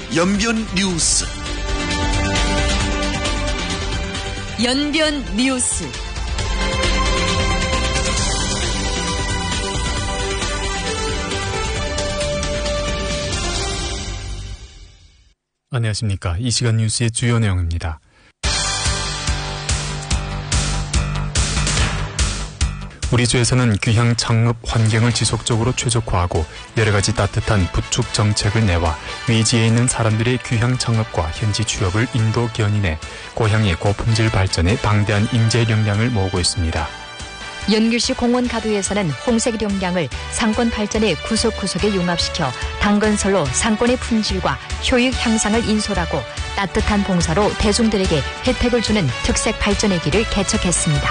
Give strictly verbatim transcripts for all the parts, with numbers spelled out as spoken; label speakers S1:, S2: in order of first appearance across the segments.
S1: 연변 뉴스.
S2: 연변 뉴스.
S3: 안녕하십니까. 이 시간 뉴스의 주요 내용입니다. 우리 주에서는 귀향 창업 환경을 지속적으로 최적화하고 여러 가지 따뜻한 부축 정책을 내와 외지에 있는 사람들의 귀향 창업과 현지 취업을 인도 견인해 고향의 고품질 발전에 방대한 인재 역량을 모으고 있습니다.
S2: 연길시 공원가두에서는 홍색 역량을 상권 발전의 구석구석에 융합시켜 당건설로 상권의 품질과 효익 향상을 인솔하고 따뜻한 봉사로 대중들에게 혜택을 주는 특색 발전의 길을 개척했습니다.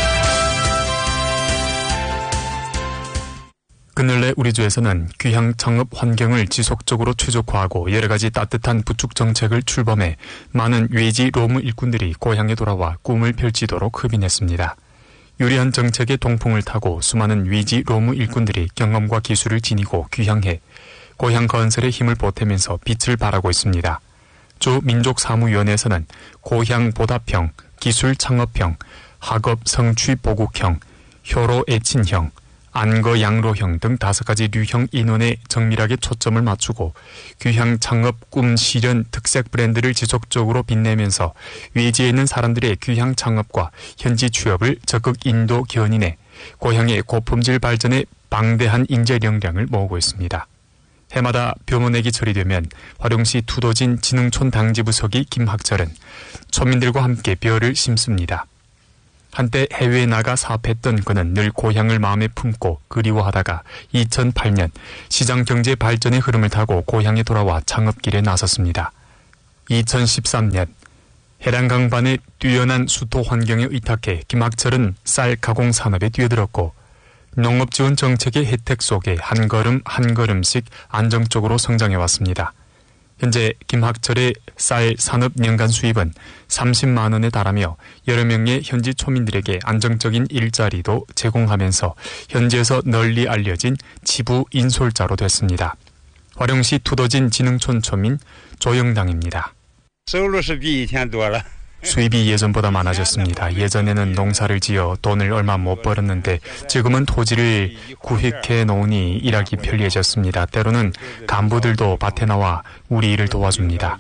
S3: 그늘래 우리 주에서는 귀향 창업 환경을 지속적으로 최적화하고 여러 가지 따뜻한 부축 정책을 출범해 많은 외지 로무 일꾼들이 고향에 돌아와 꿈을 펼치도록 흡인했습니다. 유리한 정책의 동풍을 타고 수많은 외지 로무 일꾼들이 경험과 기술을 지니고 귀향해 고향 건설에 힘을 보태면서 빛을 발하고 있습니다. 주 민족사무위원회에서는 고향 보답형, 기술 창업형, 학업 성취 보국형, 효로 애친형, 안거 양로형 등 다섯 가지 류형 인원에 정밀하게 초점을 맞추고 귀향 창업 꿈 실현 특색 브랜드를 지속적으로 빛내면서 외지에 있는 사람들의 귀향 창업과 현지 취업을 적극 인도 견인해 고향의 고품질 발전에 방대한 인재 역량을 모으고 있습니다. 해마다 벼모내기 철이 되면 화룡시 투도진 진흥촌 당지부서기 김학철은村민들과 함께 벼를 심습니다. 한때 해외에 나가 사업했던 그는 늘 고향을 마음에 품고 그리워하다가 이천팔 년 시장경제 발전의 흐름을 타고 고향에 돌아와 창업길에 나섰습니다. 이천십삼 년 해란 강반의 뛰어난 수도 환경에 의탁해 김학철은 쌀 가공 산업에 뛰어들었고 농업지원 정책의 혜택 속에 한 걸음 한 걸음씩 안정적으로 성장해왔습니다. 현재 김학철의 쌀 산업 연간 수입은 삼십만 원에 달하며 여러 명의 현지 초민들에게 안정적인 일자리도 제공하면서 현지에서 널리 알려진 지부 인솔자로 됐습니다. 화룡시 투도진 진흥촌 초민 조영당입니다. 수입이 예전보다 많아졌습니다. 예전에는 농사를 지어 돈을 얼마 못 벌었는데 지금은 토지를 구획해 놓으니 일하기 편리해졌습니다. 때로는 간부들도 밭에 나와 우리 일을 도와줍니다.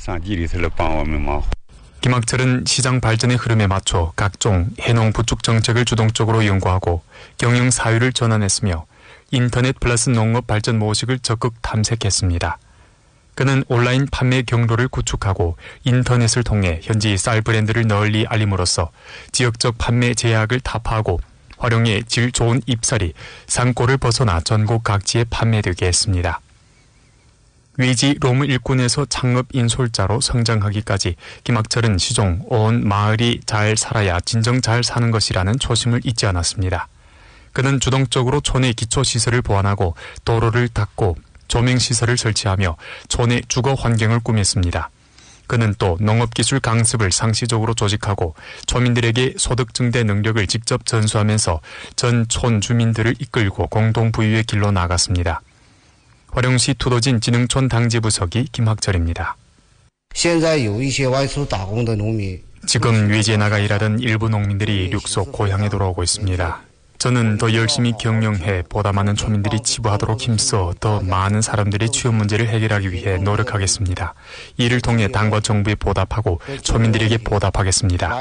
S3: 김학철은 시장 발전의 흐름에 맞춰 각종 해농 부축 정책을 주동적으로 연구하고 경영 사유를 전환했으며 인터넷 플러스 농업 발전 모식을 적극 탐색했습니다. 그는 온라인 판매 경로를 구축하고 인터넷을 통해 현지 쌀 브랜드를 널리 알림으로써 지역적 판매 제약을 타파하고 화룡의 질 좋은 잎쌀이 산골을 벗어나 전국 각지에 판매되게 했습니다. 외지 로무 일꾼에서 창업 인솔자로 성장하기까지 김학철은 시종 온 마을이 잘 살아야 진정 잘 사는 것이라는 초심을 잊지 않았습니다. 그는 주동적으로 촌의 기초시설을 보완하고 도로를 닦고 조명시설을 설치하며 촌의 주거 환경을 꾸몄습니다. 그는 또 농업기술 강습을 상시적으로 조직하고 초민들에게 소득 증대 능력을 직접 전수하면서 전 촌 주민들을 이끌고 공동부유의 길로 나갔습니다. 화룡시 투도진 진흥촌 당지부서기 김학철입니다. 지금 외지에 나가 일하던 일부 농민들이 육속 고향에 돌아오고 있습니다. 저는 더 열심히 경영해 보다 많은 초민들이 치부하도록 힘써 더 많은 사람들의 취업 문제를 해결하기 위해 노력하겠습니다. 이를 통해 당과 정부에 보답하고 초민들에게 보답하겠습니다.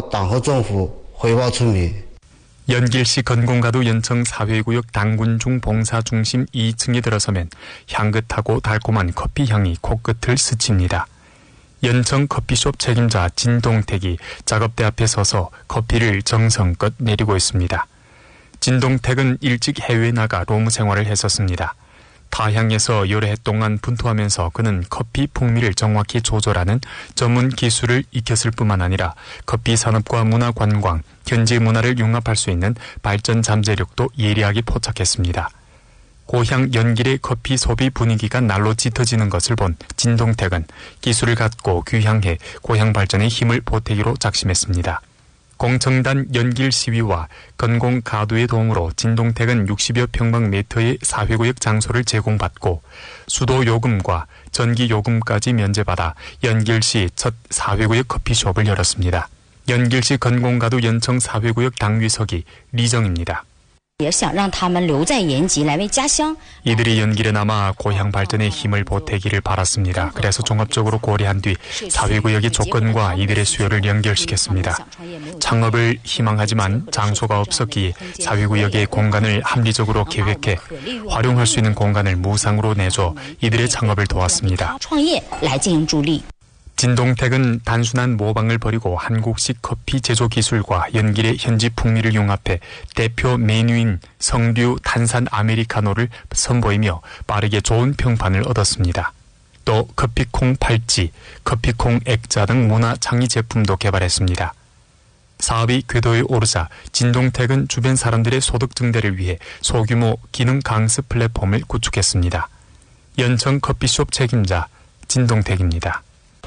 S3: 연길시 건공가두 연청 사회구역 당군중 봉사중심 이 층에 들어서면 향긋하고 달콤한 커피 향이 코끝을 스칩니다. 연청 커피숍 책임자 진동택이 작업대 앞에 서서 커피를 정성껏 내리고 있습니다. 진동택은 일찍 해외에 나가 로무 생활을 했었습니다. 타향에서 여러 해 동안 분투하면서 그는 커피 풍미를 정확히 조절하는 전문 기술을 익혔을 뿐만 아니라 커피 산업과 문화 관광, 현지 문화를 융합할 수 있는 발전 잠재력도 예리하게 포착했습니다. 고향 연길의 커피 소비 분위기가 날로 짙어지는 것을 본 진동택은 기술을 갖고 귀향해 고향 발전에 힘을 보태기로 작심했습니다. 공청단 연길 시위와 건공 가두의 도움으로 진동택은 육십여 평방미터의 사회구역 장소를 제공받고 수도 요금과 전기 요금까지 면제받아 연길시 첫 사회구역 커피숍을 열었습니다. 연길시 건공가두 연청 사회구역 당위서기 리정입니다. 이들이 연길에 남아 고향 발전에 힘을 보태기를 바랐습니다. 그래서 종합적으로 고려한 뒤 사회구역의 조건과 이들의 수요를 연결시켰습니다. 창업을 희망하지만 장소가 없었기에 사회구역의 공간을 합리적으로 계획해 활용할 수 있는 공간을 무상으로 내줘 이들의 창업을 도왔습니다. 진동택은 단순한 모방을 버리고 한국식 커피 제조 기술과 연길의 현지 풍미를 융합해 대표 메뉴인 성류 탄산 아메리카노를 선보이며 빠르게 좋은 평판을 얻었습니다. 또 커피콩 팔찌, 커피콩 액자 등 문화 창의 제품도 개발했습니다. 사업이 궤도에 오르자 진동택은 주변 사람들의 소득 증대를 위해 소규모 기능 강습 플랫폼을 구축했습니다. 연청 커피숍 책임자 진동택입니다.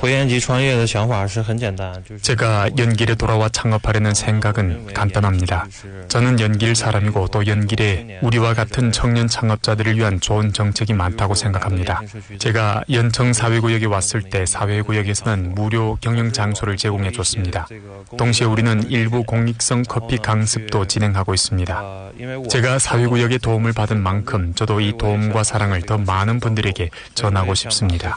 S3: 제가 연길에 돌아와 창업하려는 생각은 간단합니다. 저는 연길 사람이고 또 연길에 우리와 같은 청년 창업자들을 위한 좋은 정책이 많다고 생각합니다. 제가 연청 사회구역에 왔을 때 사회구역에서는 무료 경영 장소를 제공해 줬습니다. 동시에 우리는 일부 공익성 커피 강습도 진행하고 있습니다. 제가 사회구역의 도움을 받은 만큼 저도 이 도움과 사랑을 더 많은 분들에게 전하고 싶습니다.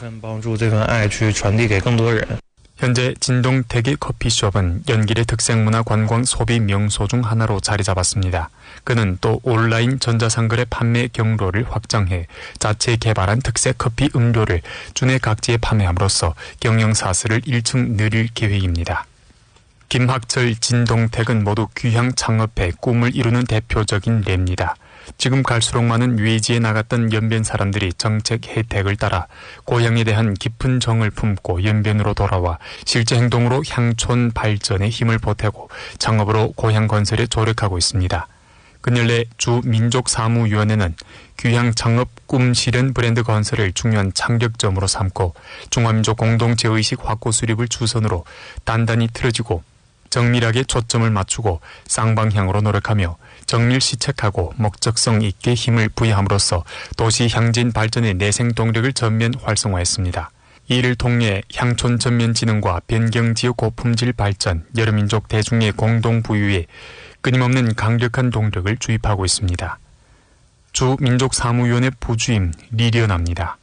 S3: 현재 진동택의 커피숍은 연길의 특색문화 관광 소비 명소 중 하나로 자리 잡았습니다. 그는 또 온라인 전자상거래 판매 경로를 확장해 자체 개발한 특색 커피 음료를 주내 각지에 판매함으로써 경영사슬을 일층 늘릴 계획입니다. 김학철, 진동택은 모두 귀향 창업해 꿈을 이루는 대표적인 예입니다. 지금 갈수록 많은 외지에 나갔던 연변 사람들이 정책 혜택을 따라 고향에 대한 깊은 정을 품고 연변으로 돌아와 실제 행동으로 향촌 발전에 힘을 보태고 창업으로 고향 건설에 조력하고 있습니다. 근래 주 민족사무위원회는 귀향 창업 꿈 실현 브랜드 건설을 중요한 창력점으로 삼고 중화민족 공동체의식 확고 수립을 주선으로 단단히 틀어지고 정밀하게 초점을 맞추고 쌍방향으로 노력하며 정밀시책하고 목적성 있게 힘을 부여함으로써 도시 향진 발전의 내생 동력을 전면 활성화했습니다. 이를 통해 향촌 전면 진흥과 변경지역 고품질 발전, 여러 민족 대중의 공동 부유에 끊임없는 강력한 동력을 주입하고 있습니다. 주 민족사무위원회 부주임 리련합니다.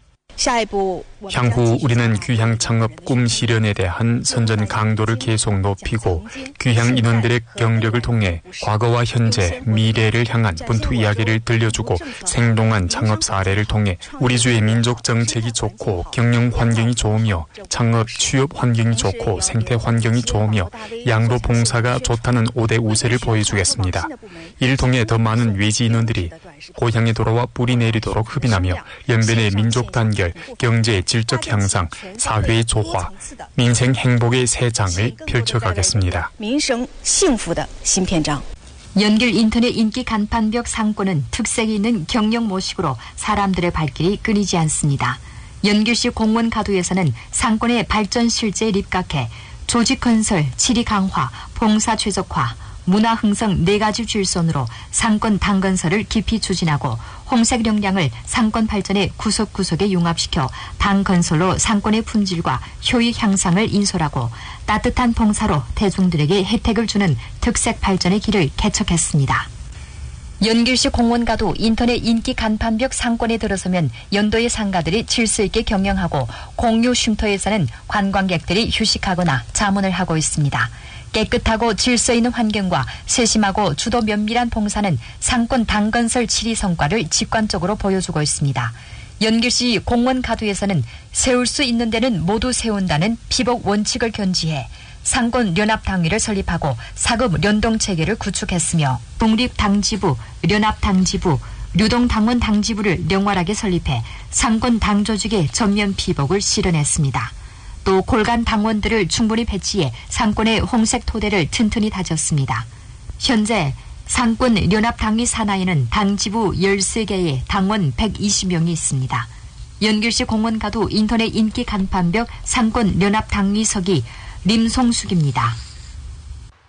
S3: 향후 우리는 귀향 창업 꿈 실현에 대한 선전 강도를 계속 높이고 귀향 인원들의 경력을 통해 과거와 현재, 미래를 향한 본투 이야기를 들려주고 생동한 창업 사례를 통해 우리 주의 민족 정책이 좋고 경영 환경이 좋으며 창업 취업 환경이 좋고 생태 환경이 좋으며 양로 봉사가 좋다는 오 대 우세를 보여주겠습니다. 이를 통해 더 많은 외지 인원들이 고향에 돌아와 뿌리 내리도록 흡인하며 연변의 민족 단결, 경제의 질적 향상, 사회의 조화, 민생 행복의 새 장을 펼쳐가겠습니다.
S2: 연길 인터넷 인기 간판벽 상권은 특색이 있는 경영 모식으로 사람들의 발길이 끊이지 않습니다. 연길시 공원 가두에서는 상권의 발전 실제에 입각해 조직 건설, 지리 강화, 봉사 최적화, 문화 흥성 네 가지 줄선으로 상권 당건설을 깊이 추진하고 홍색 역량을 상권 발전의 구석구석에 융합시켜 당건설로 상권의 품질과 효익 향상을 인솔하고 따뜻한 봉사로 대중들에게 혜택을 주는 특색 발전의 길을 개척했습니다. 연길시 공원가도 인터넷 인기 간판벽 상권에 들어서면 연도의 상가들이 질서 있게 경영하고 공유 쉼터에서는 관광객들이 휴식하거나 자문을 하고 있습니다. 깨끗하고 질서 있는 환경과 세심하고 주도 면밀한 봉사는 상권 당건설 칠 위 성과를 직관적으로 보여주고 있습니다. 연길시 공원 가두에서는 세울 수 있는 데는 모두 세운다는 피복 원칙을 견지해 상권 연합당위를 설립하고 사급 연동체계를 구축했으며 독립당지부, 연합당지부, 유동당원 당지부를 명활하게 설립해 상권 당조직의 전면 피복을 실현했습니다. 또 골간 당원들을 충분히 배치해 상권의 홍색 토대를 튼튼히 다졌습니다. 현재 상권 연합당위 산하에는 당지부 열세 개의 당원 백이십 명이 있습니다. 연길시 공원가도 인터넷 인기 간판벽 상권 연합당위석이 림송숙입니다.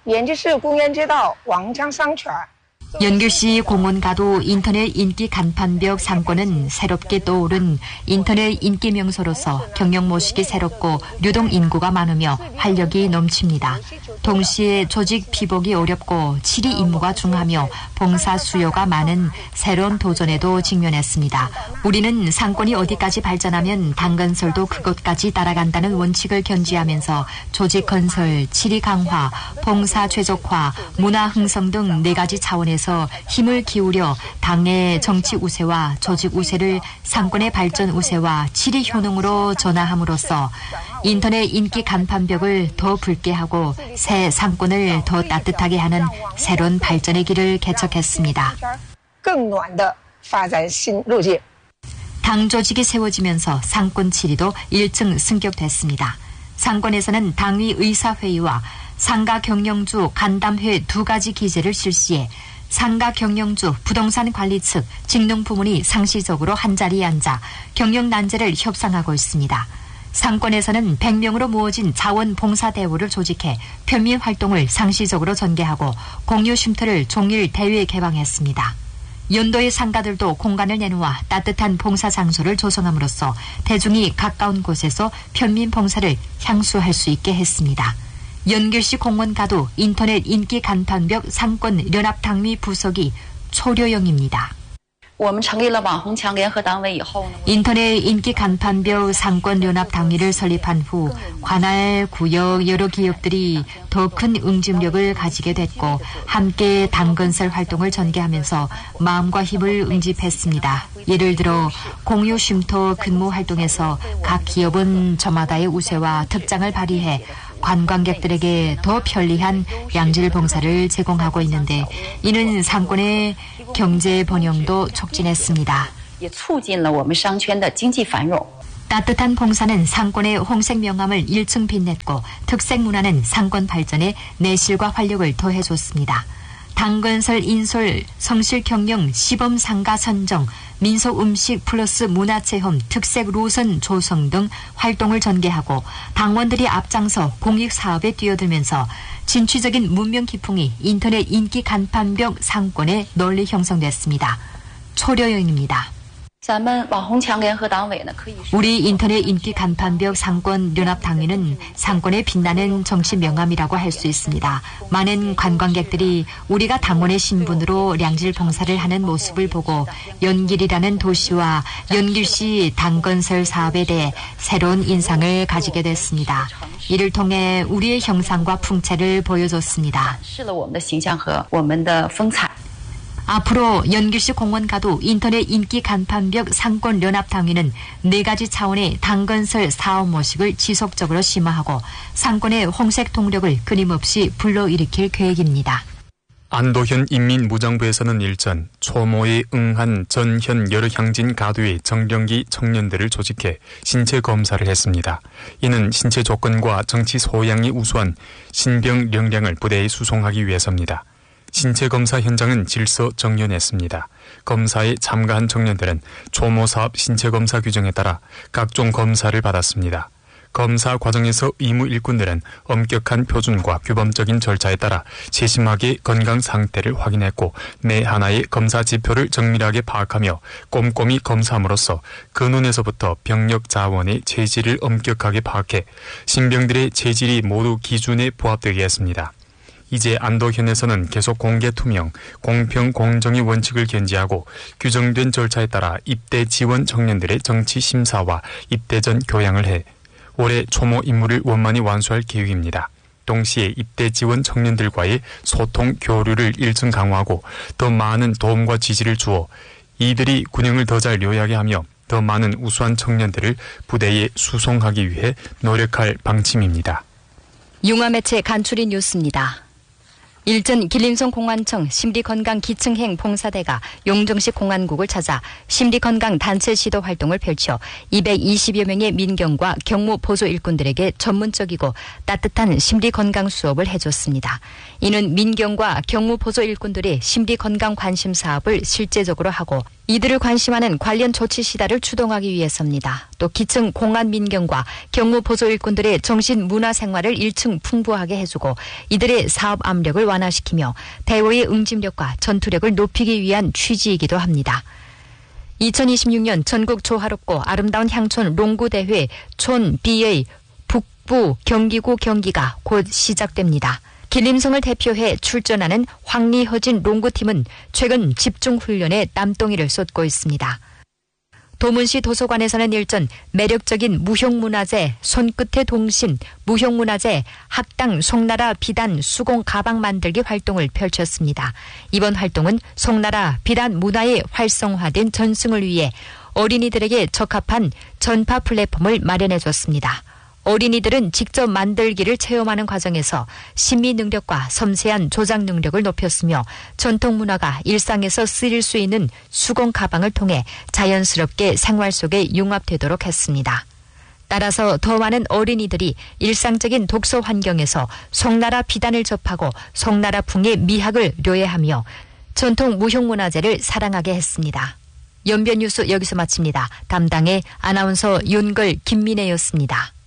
S1: 연길시 공연제도 왕창 상圈
S2: 연길시 공원가도 인터넷 인기 간판벽 상권은 새롭게 떠오른 인터넷 인기 명소로서 경영 모식이 새롭고 유동 인구가 많으며 활력이 넘칩니다. 동시에 조직 피복이 어렵고 질의 임무가 중하며 봉사 수요가 많은 새로운 도전에도 직면했습니다. 우리는 상권이 어디까지 발전하면 당건설도 그것까지 따라간다는 원칙을 견지하면서 조직 건설, 질의 강화, 봉사 최적화, 문화 흥성 등 네 가지 차원에서 힘을 기울여 당의 정치 우세와 조직 우세를 상권의 발전 우세와 질의 효능으로 전환함으로써 인터넷 인기 간판벽을 더 붉게 하고 새 상권을 더 따뜻하게 하는 새로운 발전의 길을 개척했습니다. 당 조직이 세워지면서 상권 질의도 일 층 승격됐습니다. 상권에서는 당위 의사회의와 상가 경영주 간담회 두 가지 기제를 실시해 상가 경영주, 부동산 관리 측, 직능 부문이 상시적으로 한자리에 앉아 경영 난제를 협상하고 있습니다. 상권에서는 백 명으로 모아진 자원봉사대회를 조직해 편민 활동을 상시적으로 전개하고 공유 쉼터를 종일 대회 개방했습니다. 연도의 상가들도 공간을 내놓아 따뜻한 봉사 장소를 조성함으로써 대중이 가까운 곳에서 편민 봉사를 향수할 수 있게 했습니다. 연길시 공원가도 인터넷 인기 간판벽 상권 연합당위 부서기 초려영입니다. 인터넷 인기 간판벽 상권 연합당위를 설립한 후 관할, 구역 여러 기업들이 더 큰 응집력을 가지게 됐고 함께 당건설 활동을 전개하면서 마음과 힘을 응집했습니다. 예를 들어 공유 쉼터 근무 활동에서 각 기업은 저마다의 우세와 특장을 발휘해 관광객들에게 더 편리한 양질 봉사를 제공하고 있는데 이는 상권의 경제 번영도 촉진했습니다. 따뜻한 봉사는 상권의 홍색 명암을 일 층 빛냈고 특색 문화는 상권 발전에 내실과 활력을 더해줬습니다. 당건설 인솔, 성실 경영, 시범 상가 선정, 민속 음식 플러스 문화체험, 특색 로선 조성 등 활동을 전개하고 당원들이 앞장서 공익 사업에 뛰어들면서 진취적인 문명 기풍이 인터넷 인기 간판벽 상권에 널리 형성됐습니다. 초려영입니다. 우리 인터넷 인기 간판벽 상권 연합당위는 상권에 빛나는 정치 명함이라고 할 수 있습니다. 많은 관광객들이 우리가 당원의 신분으로 량질 봉사를 하는 모습을 보고 연길이라는 도시와 연길시 당건설 사업에 대해 새로운 인상을 가지게 됐습니다. 이를 통해 우리의 형상과 풍채를 보여줬습니다. 앞으로 연길시 공원가도 인터넷 인기 간판벽 상권 연합당위는 네 가지 차원의 당건설 사업 모식을 지속적으로 심화하고 상권의 홍색 동력을 끊임없이 불러일으킬 계획입니다.
S3: 안도현 인민무장부에서는 일전 초모에 응한 전현 여러 향진 가도의 정령기 청년들을 조직해 신체 검사를 했습니다. 이는 신체 조건과 정치 소양이 우수한 신병 역량을 부대에 수송하기 위해서입니다. 신체 검사 현장은 질서 정연했습니다. 검사에 참가한 청년들은 초모사업 신체 검사 규정에 따라 각종 검사를 받았습니다. 검사 과정에서 의무 일꾼들은 엄격한 표준과 규범적인 절차에 따라 세심하게 건강 상태를 확인했고 매 하나의 검사 지표를 정밀하게 파악하며 꼼꼼히 검사함으로써 근원에서부터 병력 자원의 체질을 엄격하게 파악해 신병들의 체질이 모두 기준에 부합되게 했습니다. 이제 안도현에서는 계속 공개 투명, 공평, 공정의 원칙을 견지하고 규정된 절차에 따라 입대 지원 청년들의 정치 심사와 입대 전 교양을 해 올해 초모 임무를 원만히 완수할 계획입니다. 동시에 입대 지원 청년들과의 소통, 교류를 일층 강화하고 더 많은 도움과 지지를 주어 이들이 군영을 더 잘 요약해 하며 더 많은 우수한 청년들을 부대에 수송하기 위해 노력할 방침입니다.
S2: 융화매체 간추린 뉴스입니다. 일전 길림성 공안청 심리건강기층행 봉사대가 용정시 공안국을 찾아 심리건강 단체 지도 활동을 펼쳐 이백이십여 명의 민경과 경무 보조 일꾼들에게 전문적이고 따뜻한 심리건강 수업을 해줬습니다. 이는 민경과 경무 보조 일꾼들이 심리건강 관심 사업을 실제적으로 하고 이들을 관심하는 관련 조치 시다를 주동하기 위해서입니다. 또 기층 공안 민경과 경무 보조 일꾼들의 정신 문화 생활을 일층 풍부하게 해주고 이들의 사업 압력을 완화시키며 대오의 응집력과 전투력을 높이기 위한 취지이기도 합니다. 이천이십육 년 전국 조화롭고 아름다운 향촌 롱구대회 촌 비의 북부 경기구 경기가 곧 시작됩니다. 길림성을 대표해 출전하는 황리허진 롱구팀은 최근 집중훈련에 땀덩이를 쏟고 있습니다. 도문시 도서관에서는 일전 매력적인 무형문화재 손끝의 동신 무형문화재 학당 송나라 비단 수공 가방 만들기 활동을 펼쳤습니다. 이번 활동은 송나라 비단 문화의 활성화된 전승을 위해 어린이들에게 적합한 전파 플랫폼을 마련해줬습니다. 어린이들은 직접 만들기를 체험하는 과정에서 심미 능력과 섬세한 조작 능력을 높였으며 전통 문화가 일상에서 쓰일 수 있는 수공 가방을 통해 자연스럽게 생활 속에 융합되도록 했습니다. 따라서 더 많은 어린이들이 일상적인 독서 환경에서 송나라 비단을 접하고 송나라풍의 미학을 료해하며 전통 무형문화재를 사랑하게 했습니다. 연변 뉴스 여기서 마칩니다. 담당의 아나운서 윤걸 김민혜였습니다.